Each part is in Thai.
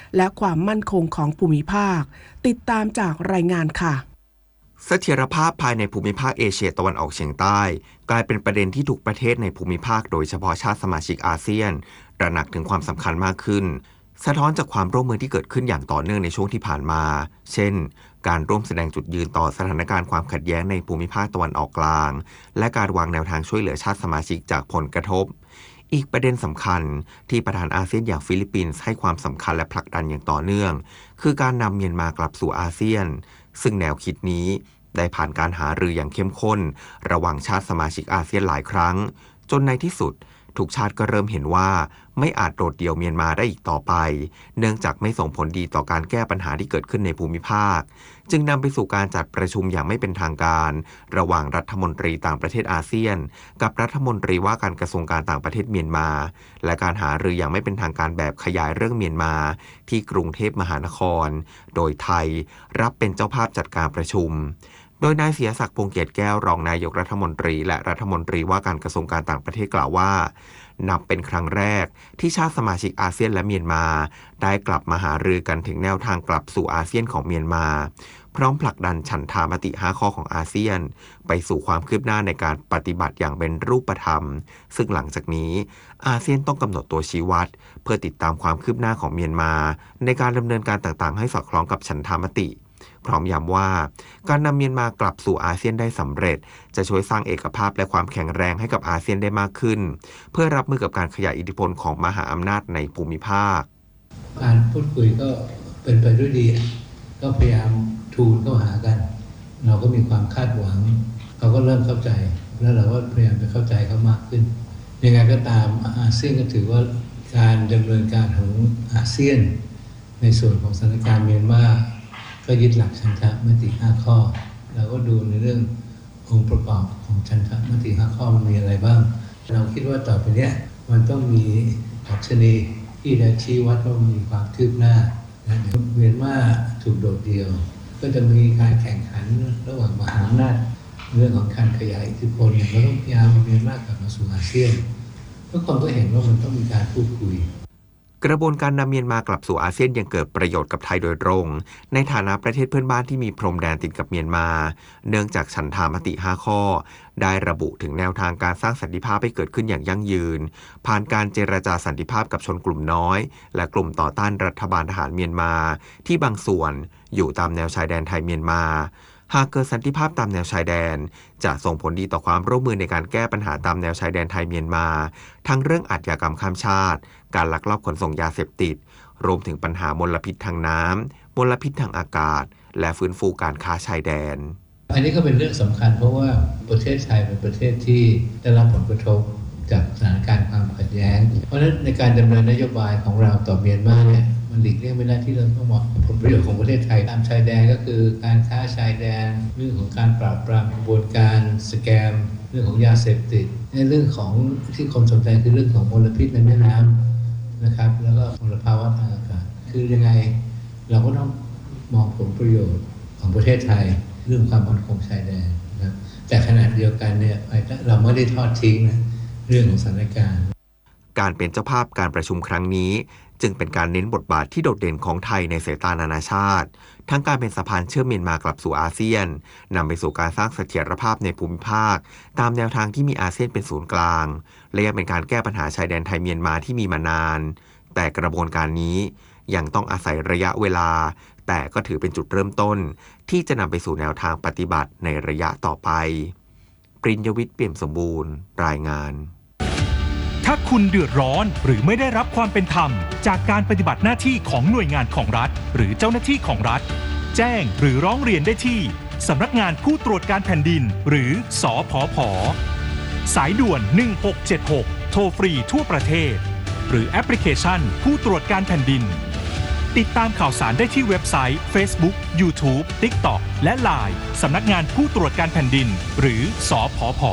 และความมั่นคงของภูมิภาคติดตามจากรายงานค่ะเสถียรภาพภายในภูมิภาคเอเชียตะวันออกเฉียงใต้กลายเป็นประเด็นที่ทุกประเทศในภูมิภาคโดยเฉพาะชาติสมาชิกอาเซียนตระหนักถึงความสำคัญมากขึ้นสะท้อนจากความร่วมมือที่เกิดขึ้นอย่างต่อเนื่องในช่วงที่ผ่านมาเช่นการร่วมแสดงจุดยืนต่อสถานการณ์ความขัดแย้งในภูมิภาคตะวันออกกลางและการวางแนวทางช่วยเหลือชาติสมาชิกจากผลกระทบอีกประเด็นสำคัญที่ประธานอาเซียนอย่างฟิลิปปินส์ให้ความสำคัญและผลักดันอย่างต่อเนื่องคือการนำเมียนมากลับสู่อาเซียนซึ่งแนวคิดนี้ได้ผ่านการหารืออย่างเข้มข้นระหว่างชาติสมาชิกอาเซียนหลายครั้งจนในที่สุดทุกชาติก็เริ่มเห็นว่าไม่อาจโดดเดี่ยวเมียนมาได้อีกต่อไปเนื่องจากไม่ส่งผลดีต่อการแก้ปัญหาที่เกิดขึ้นในภูมิภาคจึงนำไปสู่การจัดประชุมอย่างไม่เป็นทางการระหว่างรัฐมนตรีต่างประเทศอาเซียนกับรัฐมนตรีว่าการกระทรวงการต่างประเทศเมียนมาและการหารืออย่างไม่เป็นทางการแบบขยายเรื่องเมียนมาที่กรุงเทพมหานครโดยไทยรับเป็นเจ้าภาพจัดการประชุมโดยนายเสียศักดิ์พงษ์เกียรติแก้วรองนายกรัฐมนตรีและรัฐมนตรีว่าการกระทรวงการต่างประเทศกล่าวว่านับเป็นครั้งแรกที่ชาติสมาชิกอาเซียนและเมียนมาได้กลับมาหารือกันถึงแนวทางกลับสู่อาเซียนของเมียนมาพร้อมผลักดันฉันทามติ5ข้อของอาเซียนไปสู่ความคืบหน้าในการปฏิบัติอย่างเป็นรูปธรรมซึ่งหลังจากนี้อาเซียนต้องกำหนดตัวชี้วัดเพื่อติดตามความคืบหน้าของเมียนมาในการดำเนินการต่างๆให้สอดคล้องกับฉันทามติพร้อมย้ำว่าการนำเมียนมากลับสู่อาเซียนได้สำเร็จจะช่วยสร้างเอกภาพและความแข็งแรงให้กับอาเซียนได้มากขึ้นเพื่อรับมือกับการขยายอิทธิพลของมหาอำนาจในภูมิภาคการพูดคุยก็เป็นไปด้วยดีก็พยายามทูลเข้าหากันเราก็มีความคาดหวังเขาก็เริ่มเข้าใจแล้วเราก็พยายามไปเข้าใจเขามากขึ้นยังไงก็ตามอาเซียนก็ถือว่าการดำเนินการของอาเซียนในส่วนของสถานการณ์เมียนมาก็ยึดหลักฉันทามติ5ข้อเราก็ดูในเรื่ององค์ประกอบของฉันทามติ5ข้อมันมีอะไรบ้างเราคิดว่าต่อไปเนี้ยมันต้องมีดัชนีที่จะชี้วัดว่ามีความคืบหน้าเมียนมาถูกโดดเดี่ยวก็จะมีการแข่งขันระหว่างมหาอำนาจเรื่องของการขยายอิทธิพลเราต้องพยายามเมียนมากลับมาสู่อาเซียนทุกคนก็เห็นว่ามันต้องมีการพูดคุยกระบวนการนำเมียนมากลับสู่อาเซียนยังเกิดประโยชน์กับไทยโดยตรงในฐานะประเทศเพื่อนบ้านที่มีพรมแดนติดกับเมียนมาเนื่องจากฉันทามติ5ข้อได้ระบุถึงแนวทางการสร้างสันติภาพให้เกิดขึ้นอย่างยั่งยืนผ่านการเจรจาสันติภาพกับชนกลุ่มน้อยและกลุ่มต่อต้านรัฐบาลทหารเมียนมาที่บางส่วนอยู่ตามแนวชายแดนไทยเมียนมาหากเกิดสันติภาพตามแนวชายแดนจะส่งผลดีต่อความร่วมมือในการแก้ปัญหาตามแนวชายแดนไทยเมียนมาทั้งเรื่องอาชญากรรมข้ามชาติการลักลอบขนส่งยาเสพติดรวมถึงปัญหามลพิษทางน้ำมลพิษทางอากาศและฟื้นฟูการค้าชายแดนอันนี้ก็เป็นเรื่องสำคัญเพราะว่าประเทศไทยเป็นประเทศที่ได้รับผลกระทบจากสถานการณ์ความขัดแย้งเพราะฉะนั้นในการดำเนินนโยบายของเราต่อเมียนมาเนี่ยมันหลีกเลี่ยงไม่ได้ที่เราต้องมองผลประโยชน์ของประเทศไทยตามชายแดนก็คือการค้าชายแดนเรื่องของการปราบปรามกระบวนการสแกมเรื่องของยาเสพติดในเรื่องของที่คนสนใจคือเรื่องของมลพิษในแม่น้ำนะครับแล้วก็มลภาวะทางอากาศคือยังไงเราก็ต้องมองผลประโยชน์ของประเทศไทยเรื่องความมั่นคงชายแดนนะครับแต่ขณะเดียวกันเนี่ยเราไม่ได้ทอดทิ้งนะเรื่องของสถานการณ์การเป็นเจ้าภาพการประชุมครั้งนี้จึงเป็นการเน้นบทบาทที่โดดเด่นของไทยในสายตานานาชาติทั้งการเป็นสะพานเชื่อมเมียนมากลับสู่อาเซียนนำไปสู่การสร้างเสถียรภาพในภูมิภาคตามแนวทางที่มีอาเซียนเป็นศูนย์กลางและยังเป็นการแก้ปัญหาชายแดนไทยเมียนมาที่มีมานานแต่กระบวนการนี้ยังต้องอาศัยระยะเวลาแต่ก็ถือเป็นจุดเริ่มต้นที่จะนำไปสู่แนวทางปฏิบัติในระยะต่อไปปริญญวิทย์ เปี่ยมสมบูรณ์รายงานถ้าคุณเดือดร้อนหรือไม่ได้รับความเป็นธรรมจากการปฏิบัติหน้าที่ของหน่วยงานของรัฐหรือเจ้าหน้าที่ของรัฐแจ้งหรือร้องเรียนได้ที่สำนักงานผู้ตรวจการแผ่นดินหรือสผผ.สายด่วน1676โทรฟรีทั่วประเทศหรือแอปพลิเคชันผู้ตรวจการแผ่นดินติดตามข่าวสารได้ที่เว็บไซต์ Facebook YouTube TikTok และ LINE สำนักงานผู้ตรวจการแผ่นดินหรือสผผ.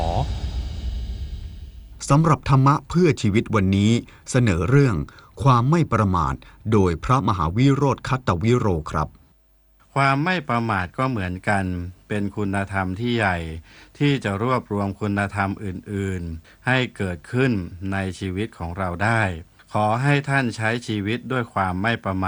สำหรับธรรมะเพื่อชีวิตวันนี้เสนอเรื่องความไม่ประมาทโดยพระมหาวิโรจน์คัตตวิโรครับความไม่ประมาทก็เหมือนกันเป็นคุณธรรมที่ใหญ่ที่จะรวบรวมคุณธรรมอื่นๆให้เกิดขึ้นในชีวิตของเราได้ขอให้ท่านใช้ชีวิตด้วยความไม่ประมาท